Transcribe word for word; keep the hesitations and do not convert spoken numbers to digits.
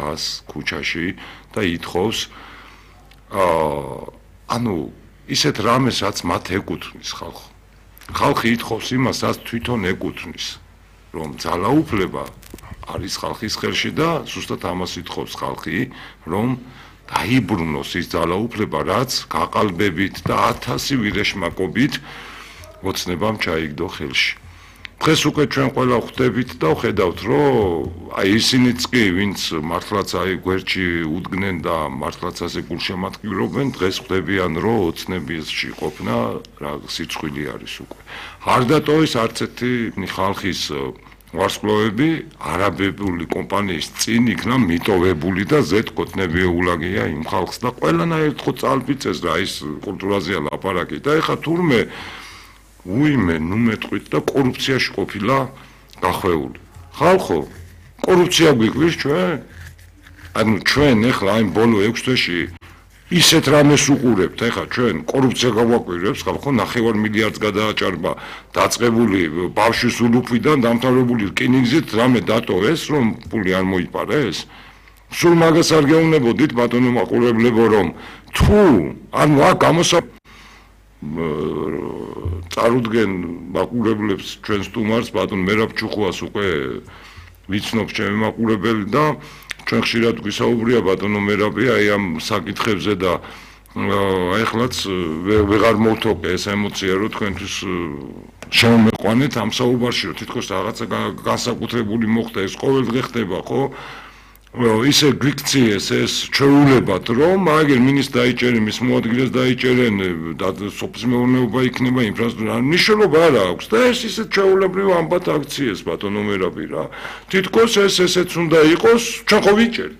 დგას ქუჩაში და ითხოვს აა ანუ ისეთ რამეს რაც მათ ეკუთვნის ხალხი. ხალხი ითხოვს იმას, რაც თვითონ ეკუთვნის, რომ ძალაუფლება არის ხალხის ხელში და ზუსტად ამას ითხოვს ხალხი, რომ დაიბრუნოს ის ძალაუფლება, რაც გაყალბებით და ათასი ვირეშმაკობით ოცნებამ ჩაიგდო ხელში. დღეს უკვე ჩვენ ყველა ხვდებით და ხედავთ, რომ აი ისინიც კი, ვინც მართლაც აი გვერდში უდგნენ და მართლაც ასე გულშემატკივრობენ, დღეს ხვდებიან, რომ ოცნებაში ყოფნა რა სიცხვილი არის უკვე. არ დატოვეს არც ერთი ხალხის ვარსკვლავები არაბული კომპანიის წინ იქნა მიტოვებული და ზეთკოტნები ეულაგია იმ ხალხს და ყველანაირად ხო წალპიწეს რა ის კულტურაზეა ლაპარაკი და ეხა თურმე უიმე ნუ მეტყვით და კორუფციაში ყოფილა გახვეული. ხალხო, კორუფცია გვიგვირს ჩვენ? ანუ ჩვენ ეხლა აი ბოლო ექვს თვეში ისეთ რამეს უყურებთ, ეხლა ჩვენ კორუფცია გავაკვირვებს, ხალხო ნახევარ მილიარდს გადააჭარბა დაწყებული ბავშვის ულუფიდან დამთავრებული რკინიგზით რამე დატოვეს, რომ ფული არ მოიპარეს? სულ მაგას არ გეუბნებოდით ბატონო მაყურებლებო, რომ თუ ანუ აქ გამოსა წარუდგენ მაყურებლებს ჩვენ სტუმარს ბატონ მერაბ ჩუხუას უკვე ვიცნობ ჩემი მაყურებელი და ჩვენ ხშირად გვისაუბრია ბატონო მერაბი აი ამ საკითხებზე და ეხლაც ვეღარ მოვთოკე ეს ემოცია რომ თქვენთვის შემომეყვანეთ ამ საუბარში რომ თითქოს რაღაცა განსაკუთრებული მოხდა ეს ყოველდღე ხდება ხო ისე გვიქციეს ეს ჩვეულებად რომ აგერ მინისტრს დაიჭერენ მის მოადგილეს დაიჭერენ და სოფლის მეურნეობა იქნება ინფრასტრუქტურა მნიშვნელობა არ აქვს და ეს ისე ჩვეულებრივ ამბად აქციეს ბატონო მერაბი რა თითქოს ეს ესეც უნდა იყოს ჩვენ ხო ვიჭერთ